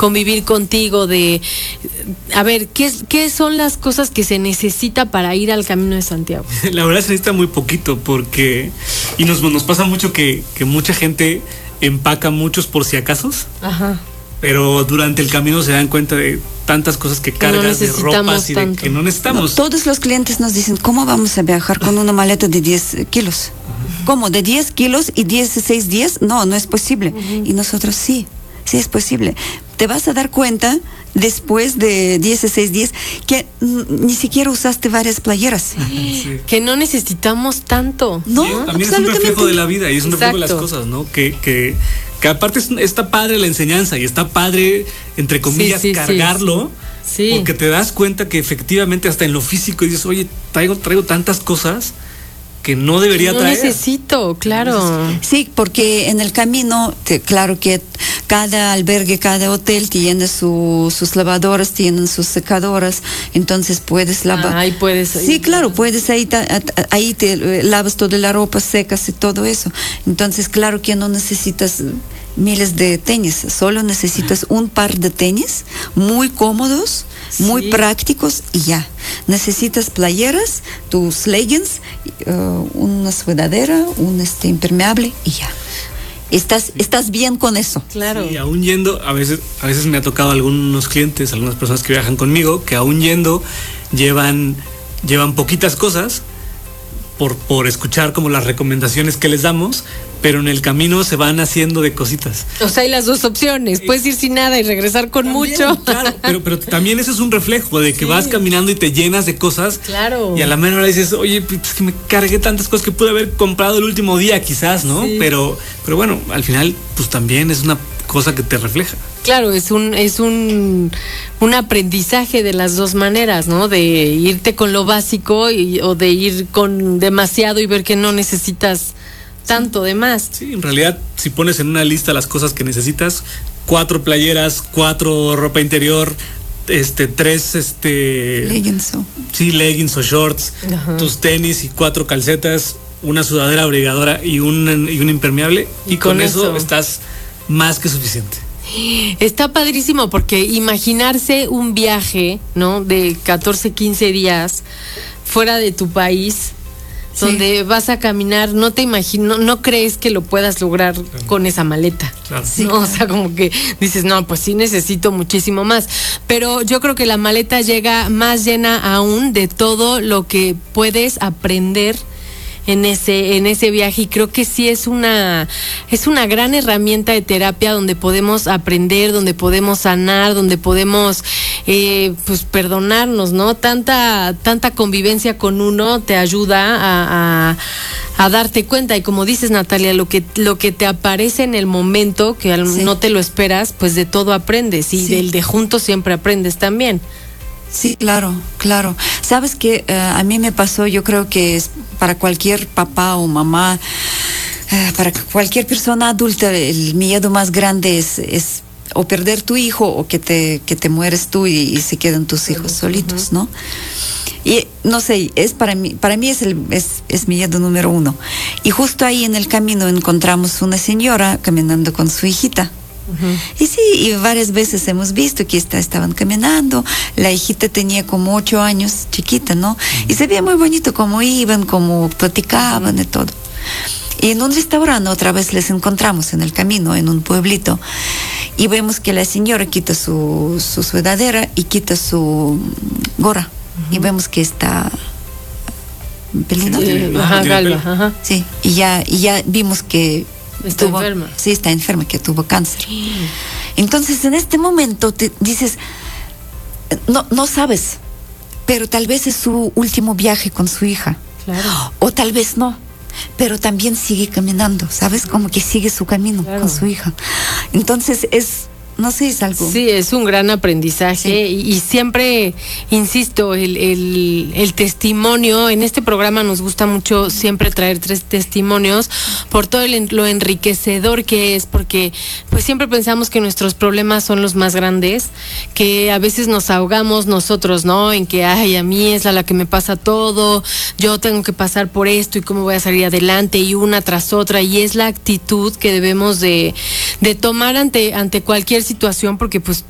convivir contigo, a ver, ¿qué son las cosas que se necesita para ir al Camino de Santiago? La verdad se necesita muy poquito y nos pasa mucho que mucha gente empaca muchos por si acasos. Ajá. Pero durante el camino se dan cuenta de tantas cosas que cargas, de ropas y de que no necesitamos. Todos los clientes nos dicen, ¿cómo vamos a viajar con una maleta de 10 kilos? ¿Cómo? ¿De 10 kilos y 16 días? No es posible. Y nosotros sí es posible. Te vas a dar cuenta después de 16 días que ni siquiera usaste varias playeras. Sí. Que no necesitamos tanto. No, también es un reflejo de la vida y es un reflejo de las cosas, ¿no? Que aparte está padre la enseñanza y está padre, entre comillas, cargarlo. Sí. Porque te das cuenta que efectivamente hasta en lo físico dices, oye, traigo tantas cosas que no debería traer. Necesito, claro. Sí, porque en el camino, claro que cada albergue, cada hotel tiene sus lavadoras, tienen sus secadoras, entonces puedes lavar. Ahí puedes. Sí, claro, puedes ahí te lavas toda la ropa, secas y todo eso. Entonces, claro que no necesitas miles de tenis, solo necesitas un par de tenis muy cómodos, muy prácticos y ya. Necesitas playeras, tus leggings, una sudadera, un impermeable y ya. Estás bien con eso. Claro. Y aún yendo, a veces me ha tocado algunos clientes, algunas personas que viajan conmigo, que aún yendo llevan poquitas cosas por escuchar como las recomendaciones que les damos, pero en el camino se van haciendo de cositas. O sea, hay las dos opciones. Puedes ir sin nada y regresar con también, mucho. Claro, pero también eso es un reflejo de que vas caminando y te llenas de cosas. Claro. Y a la menor hora dices, oye, pues que me cargué tantas cosas que pude haber comprado el último día quizás, ¿no? Sí. Pero bueno, al final, pues también es una cosa que te refleja. Claro, es un aprendizaje de las dos maneras, ¿no? De irte con lo básico o de ir con demasiado y ver que no necesitas tanto de más. Sí, en realidad, si pones en una lista las cosas que necesitas, 4 playeras, 4 ropa interior, 3 leggings. Sí, leggings o shorts, tus tenis y 4 calcetas, una sudadera abrigadora y un impermeable, y con eso estás más que suficiente. Está padrísimo porque imaginarse un viaje, ¿no? De 14, 15 días fuera de tu país, donde vas a caminar, no te imagino, no crees que lo puedas lograr con esa maleta. Claro. Sí, ¿no? O sea, como que dices, no, pues sí necesito muchísimo más. Pero yo creo que la maleta llega más llena aún de todo lo que puedes aprender en ese viaje, y creo que sí es una gran herramienta de terapia donde podemos aprender, donde podemos sanar, donde podemos pues perdonarnos, ¿no? Tanta convivencia con uno te ayuda a darte cuenta, y como dices, Natalia, lo que te aparece en el momento que no te lo esperas, pues de todo aprendes, y del de juntos siempre aprendes también. Sí, claro. Sabes que a mí me pasó, yo creo que es para cualquier papá o mamá, para cualquier persona adulta, el miedo más grande es o perder tu hijo o que te mueres tú y se quedan tus hijos solitos, ¿no? Y no sé, para mí es mi miedo número 1. Y justo ahí en el camino encontramos una señora caminando con su hijita. Y sí, y varias veces hemos visto que estaban caminando, la hijita tenía como 8 años, chiquita, ¿no? Y se veía muy bonito cómo iban, cómo platicaban y todo. Y en un restaurante otra vez les encontramos en el camino, en un pueblito, y vemos que la señora quita su sudadera y quita su gorra, y vemos que está peluda. Galva. Sí, y ya vimos que está enferma. Sí, está enferma, que tuvo cáncer. Entonces, en este momento te dices, no sabes, pero tal vez es su último viaje con su hija. Claro. O tal vez no, pero también sigue caminando, ¿sabes? Como que sigue su camino con su hija. Entonces, no sé, es algo. Sí, es un gran aprendizaje, y siempre, insisto, el testimonio, en este programa nos gusta mucho siempre traer 3 testimonios por todo lo enriquecedor que es, porque pues siempre pensamos que nuestros problemas son los más grandes, que a veces nos ahogamos nosotros, ¿no? En que, ay, a mí es a la que me pasa todo, yo tengo que pasar por esto y cómo voy a salir adelante, y una tras otra, y es la actitud que debemos de tomar ante cualquier situación, porque pues